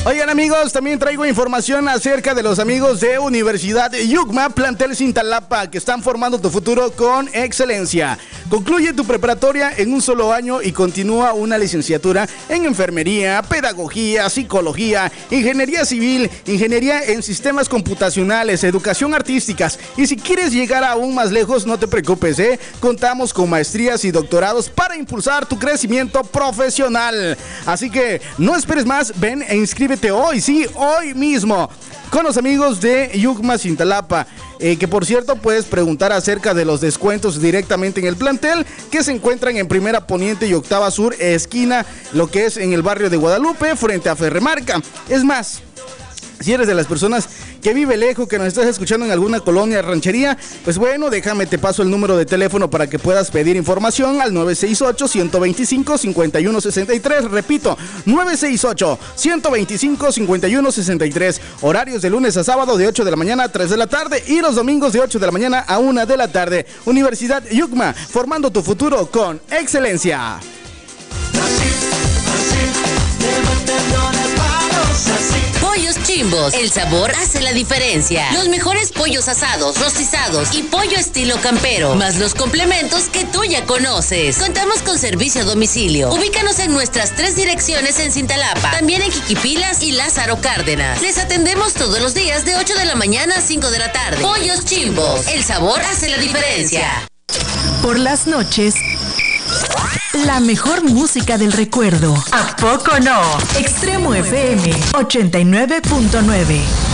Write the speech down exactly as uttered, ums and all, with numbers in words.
Oigan, amigos, también traigo información acerca de los amigos de Universidad Yucma, plantel Cintalapa, que están formando tu futuro con excelencia. Concluye tu preparatoria en un solo año y continúa una licenciatura en enfermería, pedagogía, psicología, ingeniería civil, ingeniería en sistemas computacionales, educación artísticas. Y si quieres llegar aún más lejos, no te preocupes, ¿eh? Contamos con maestrías y doctorados para impulsar tu crecimiento profesional. Así que no esperes más, ven e inscríbete hoy, sí, hoy mismo, con los amigos de Yucma Cintalapa, eh, que por cierto puedes preguntar acerca de los descuentos directamente en el plantel, que se encuentran en Primera Poniente y Octava Sur, esquina, lo que es en el barrio de Guadalupe, frente a Ferremarca. Es más, si eres de las personas que vive lejos, que nos estás escuchando en alguna colonia, ranchería, pues bueno, déjame, te paso el número de teléfono para que puedas pedir información al nueve seis ocho, uno dos cinco, cinco uno seis tres. Repito, nueve seis ocho, uno dos cinco, cinco uno seis tres. Horarios de lunes a sábado de ocho de la mañana a tres de la tarde y los domingos de ocho de la mañana a una de la tarde. Universidad Yucma, formando tu futuro con excelencia. Pollos Chimbos, el sabor hace la diferencia. Los mejores pollos asados, rostizados y pollo estilo campero, más los complementos que tú ya conoces. Contamos con servicio a domicilio. Ubícanos en nuestras tres direcciones en Cintalapa, también en Jiquipilas y Lázaro Cárdenas. Les atendemos todos los días de ocho de la mañana a cinco de la tarde. Pollos Chimbos, el sabor hace la diferencia. Por las noches, la mejor música del recuerdo. ¿A poco no? Extremo F M ochenta y nueve punto nueve.